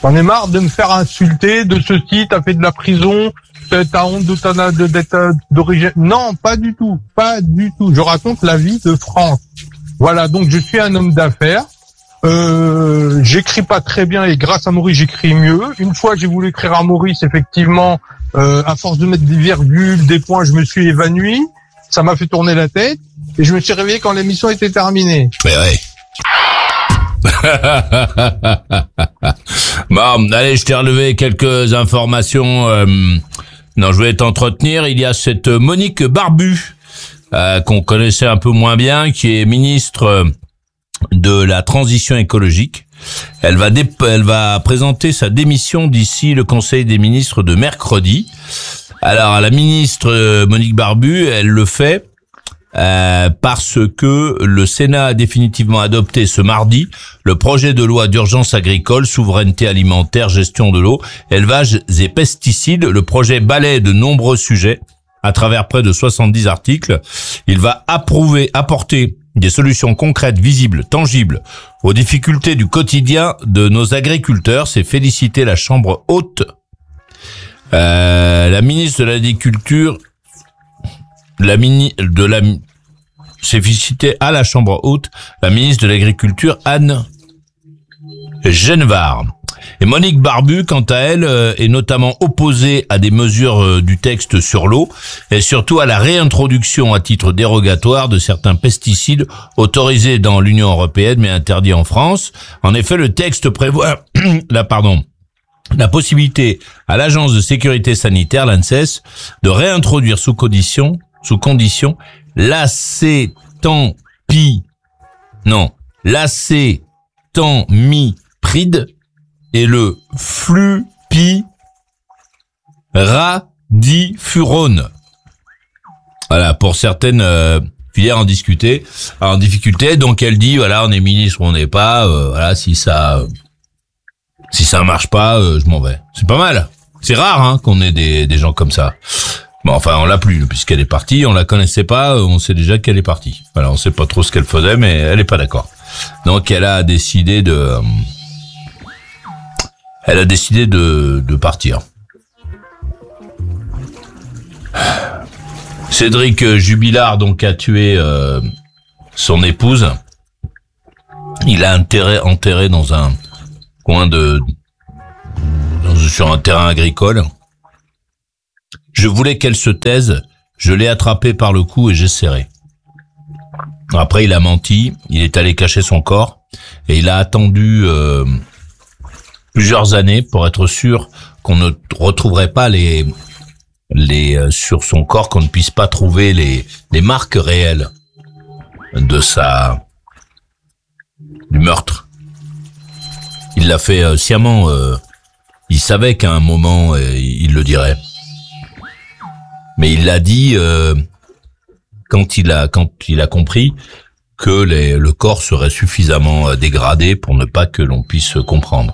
J'en ai marre de me faire insulter de ceci, t'as fait de la prison, t'as honte d'être d'origine. Non, pas du tout. Je raconte la vie de France. Voilà, donc je suis un homme d'affaires. J'écris pas très bien et grâce à Maurice, j'écris mieux. Une fois, j'ai voulu écrire à Maurice, effectivement, à force de mettre des virgules, des points, je me suis évanoui. Ça m'a fait tourner la tête et je me suis réveillé quand l'émission était terminée. Mais ouais. Bon, allez, je t'ai relevé quelques informations. Non, je voulais t'entretenir. Il y a cette Monique Barbu, qu'on connaissait un peu moins bien, qui est ministre de la transition écologique. Elle va présenter sa démission d'ici le Conseil des ministres de mercredi. Alors, la ministre Monique Barbu, elle le fait parce que le Sénat a définitivement adopté ce mardi le projet de loi d'urgence agricole, souveraineté alimentaire, gestion de l'eau, élevage et pesticides. Le projet balaie de nombreux sujets à travers près de 70 articles. Il va apporter des solutions concrètes, visibles, tangibles aux difficultés du quotidien de nos agriculteurs. C'est féliciter la Chambre haute. La ministre de l'Agriculture, c'est félicité à la Chambre haute la ministre de l'Agriculture, Anne Genevard. Et Monique Barbu, quant à elle, est notamment opposée à des mesures du texte sur l'eau et surtout à la réintroduction à titre dérogatoire de certains pesticides autorisés dans l'Union européenne mais interdits en France. En effet, le texte prévoit la possibilité à l'Agence de sécurité sanitaire, l'ANSES, de réintroduire sous condition l'acétamipride et le flupyradifurone. Voilà, pour certaines filières en difficulté. Donc elle dit, voilà, on est ministre ou on n'est pas, voilà, si ça marche pas, je m'en vais. C'est pas mal. C'est rare, qu'on ait des gens comme ça. Bon, enfin, on l'a plus, puisqu'elle est partie, on la connaissait pas, on sait déjà qu'elle est partie. Voilà, on sait pas trop ce qu'elle faisait, mais elle est pas d'accord. Donc, elle a décidé de partir. Cédric Jubilard, donc, a tué, son épouse. Il l'a enterré dans un coin sur un terrain agricole. Je voulais qu'elle se taise, je l'ai attrapée par le cou et j'ai serré. Après, il a menti, il est allé cacher son corps et il a attendu plusieurs années pour être sûr qu'on ne retrouverait pas les sur son corps, qu'on ne puisse pas trouver les marques réelles du meurtre. Il l'a fait sciemment, il savait qu'à un moment il le dirait. Mais il l'a dit quand il a compris que le corps serait suffisamment dégradé pour ne pas que l'on puisse comprendre.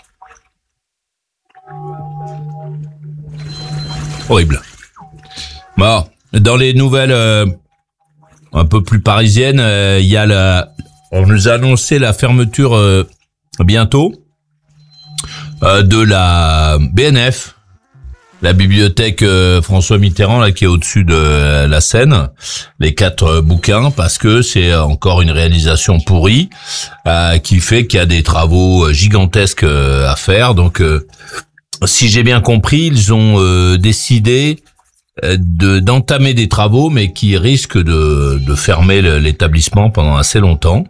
Horrible. Bon, dans les nouvelles un peu plus parisiennes, il y a on nous a annoncé la fermeture bientôt de la BNF. La bibliothèque François Mitterrand, là, qui est au-dessus de la Seine, les 4 bouquins, parce que c'est encore une réalisation pourrie, qui fait qu'il y a des travaux gigantesques à faire. Donc, si j'ai bien compris, ils ont décidé d'entamer des travaux, mais qui risquent de fermer l'établissement pendant assez longtemps.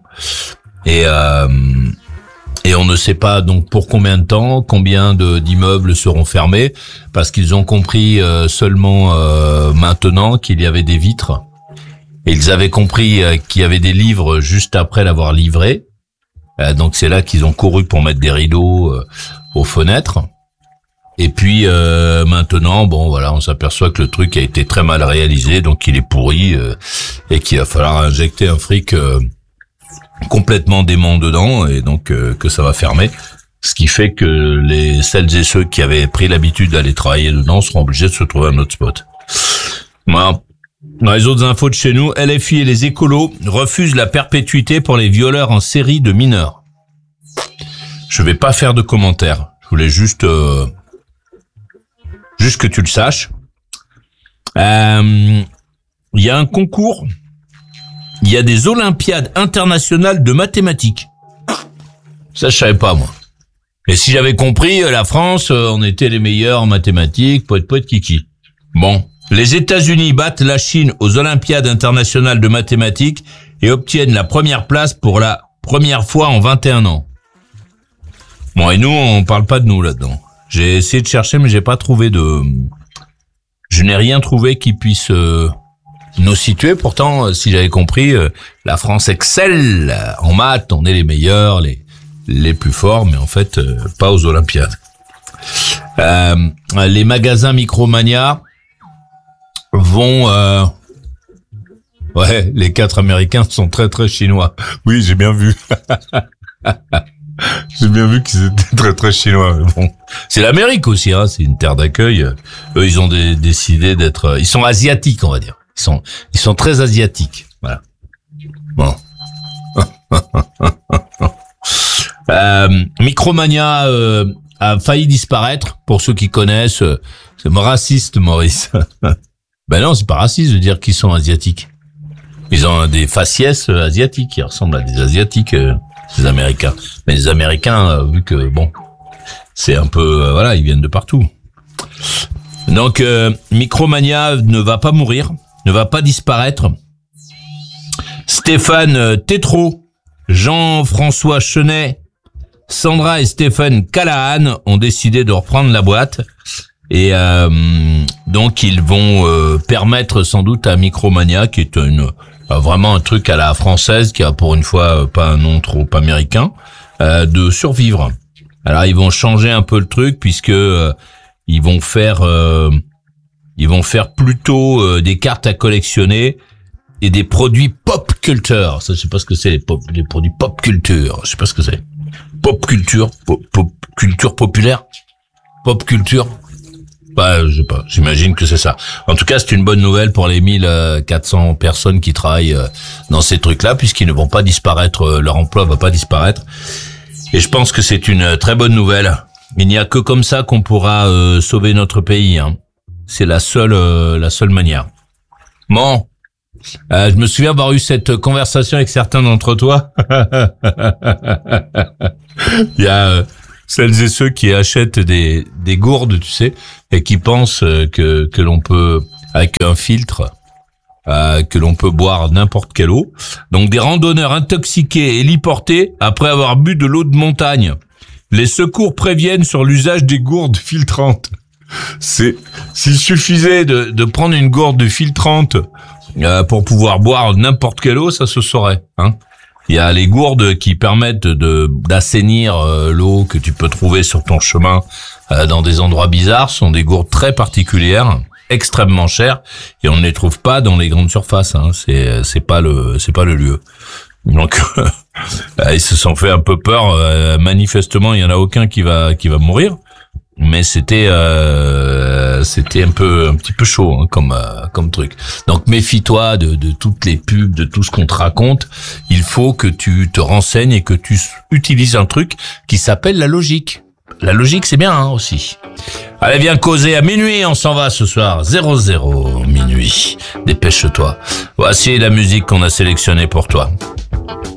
Et on ne sait pas donc pour combien de temps, combien d'immeubles seront fermés, parce qu'ils ont compris seulement maintenant qu'il y avait des vitres. Et ils avaient compris qu'il y avait des livres juste après l'avoir livré. Donc c'est là qu'ils ont couru pour mettre des rideaux aux fenêtres. Et puis maintenant, bon voilà, on s'aperçoit que le truc a été très mal réalisé, donc il est pourri et qu'il va falloir injecter un fric complètement dément dedans, et donc que ça va fermer, ce qui fait que celles et ceux qui avaient pris l'habitude d'aller travailler dedans seront obligés de se trouver un autre spot. Voilà. Dans les autres infos de chez nous, LFI et les écolos refusent la perpétuité pour les violeurs en série de mineurs. Je vais pas faire de commentaires. voulais juste que tu le saches. Il y a un concours, il y a des Olympiades internationales de mathématiques. Ça, je savais pas, moi. Et si j'avais compris, la France, on était les meilleurs en mathématiques, poète kiki. Bon. Les États-Unis battent la Chine aux Olympiades internationales de mathématiques et obtiennent la première place pour la première fois en 21 ans. Bon, et nous, on parle pas de nous là-dedans. J'ai essayé de chercher, mais j'ai pas trouvé je n'ai rien trouvé qui puisse nous situer. Pourtant, si j'avais compris, la France excelle en maths, on est les meilleurs, les plus forts, mais en fait, pas aux Olympiades. Les magasins Micromania vont... Ouais, les 4 Américains sont très très chinois. Oui, j'ai bien vu. J'ai bien vu qu'ils étaient très très chinois. Mais bon, c'est l'Amérique aussi, hein. C'est une terre d'accueil. Eux, ils ont décidé d'être... Ils sont asiatiques, on va dire. Ils sont très asiatiques. Voilà. Bon. Micromania a failli disparaître. Pour ceux qui connaissent, c'est raciste, Maurice. Ben non, c'est pas raciste de dire qu'ils sont asiatiques. Ils ont des faciès asiatiques. Ils ressemblent à des asiatiques, les Américains. Mais les Américains, vu que bon, c'est un peu, voilà, ils viennent de partout. Donc, Micromania ne va pas mourir, ne va pas disparaître. Stéphane Tétrault, Jean-François Chenet, Sandra et Stéphane Callahan ont décidé de reprendre la boîte. Et donc ils vont permettre sans doute à Micromania, qui est vraiment un truc à la française, qui a pour une fois pas un nom trop américain, de survivre. Alors ils vont changer un peu le truc puisque ils vont faire plutôt des cartes à collectionner et des produits pop culture. Ça, je sais pas ce que c'est les produits pop culture. Je sais pas ce que c'est. Pop culture, culture populaire, pop culture. Bah, je sais pas, j'imagine que c'est ça. En tout cas, c'est une bonne nouvelle pour les 1400 personnes qui travaillent dans ces trucs-là, puisqu'ils ne vont pas disparaître, leur emploi va pas disparaître. Et je pense que c'est une très bonne nouvelle. Il n'y a que comme ça qu'on pourra sauver notre pays, hein. C'est la seule manière. Bon, je me souviens avoir eu cette conversation avec certains d'entre toi. Il y a celles et ceux qui achètent des gourdes, tu sais, et qui pensent que l'on peut, avec un filtre, que l'on peut boire n'importe quelle eau. Donc des randonneurs intoxiqués et héliportés après avoir bu de l'eau de montagne. Les secours préviennent sur l'usage des gourdes filtrantes. S'il suffisait de prendre une gourde filtrante pour pouvoir boire n'importe quelle eau, ça se saurait, hein. Il y a les gourdes qui permettent d'assainir l'eau que tu peux trouver sur ton chemin dans des endroits bizarres. Ce sont des gourdes très particulières, extrêmement chères, et on ne les trouve pas dans les grandes surfaces, hein. C'est pas le lieu. Donc ils se sont fait un peu peur. Manifestement, il y en a aucun qui va mourir. Mais c'était un petit peu chaud, hein, comme truc. Donc méfie-toi de toutes les pubs, de tout ce qu'on te raconte. Il faut que tu te renseignes et que tu utilises un truc qui s'appelle la logique. La logique, c'est bien, hein, aussi. Allez, viens causer à minuit, on s'en va ce soir. 00 minuit. Dépêche-toi. Voici la musique qu'on a sélectionnée pour toi.